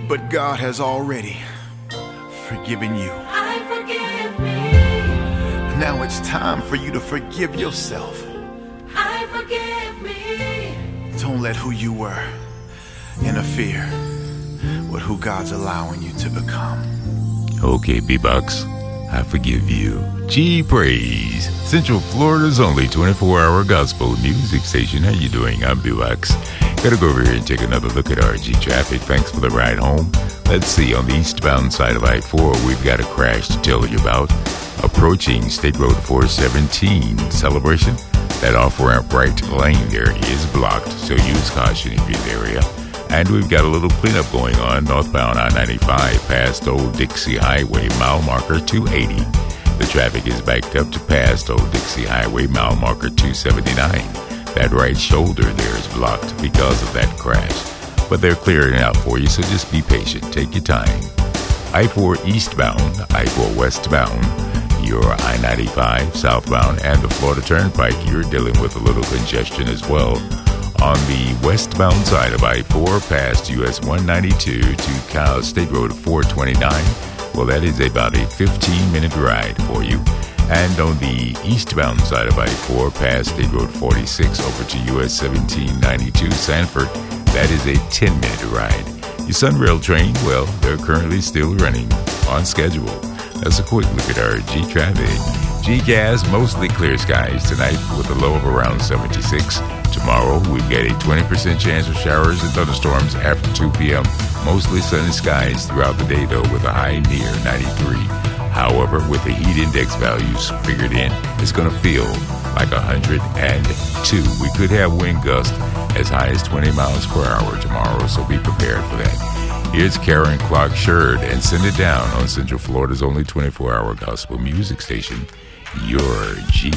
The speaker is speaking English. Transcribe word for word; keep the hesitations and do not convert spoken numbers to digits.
But God has already forgiven you. I forgive me. Now it's time for you to forgive yourself. I forgive me. Don't let who you were interfere with who God's allowing you to become. Okay, B-Bucks, I forgive you. G Praise, Central Florida's only twenty-four hour gospel music station. How you doing? I'm B-Bucks. Gotta go over here and take another look at R G traffic. Thanks for the ride home. Let's see, on the eastbound side of I four, we've got a crash to tell you about. Approaching State Road four seventeen Celebration, that off-ramp right lane there is blocked, so use caution if you're in the area. And we've got a little cleanup going on northbound I ninety-five past Old Dixie Highway, mile marker two eighty. The traffic is backed up to past Old Dixie Highway, mile marker two seventy-nine. That right shoulder there is blocked because of that crash. But they're clearing it out for you, so just be patient. Take your time. I four eastbound, I four westbound, your I ninety-five southbound, and the Florida Turnpike, you're dealing with a little congestion as well. On the westbound side of I four, past U S one ninety-two to Cal State Road four twenty-nine, well, that is about a fifteen minute ride for you. And on the eastbound side of I four, past State Road forty-six over to U S seventeen ninety-two Sanford, that is a ten minute ride. Your Sunrail train, well, they're currently still running on schedule. That's a quick look at our G traffic. G-Gas, mostly clear skies tonight with a low of around seventy-six. Tomorrow, we've got a twenty percent chance of showers and thunderstorms after two p.m. Mostly sunny skies throughout the day, though, with a high near ninety-three. However, with the heat index values figured in, it's going to feel like one hundred two. We could have wind gusts as high as twenty miles per hour tomorrow, so be prepared for that. Here's Karen Clark Sherd and Send It Down on Central Florida's only twenty-four hour gospel music station, your G.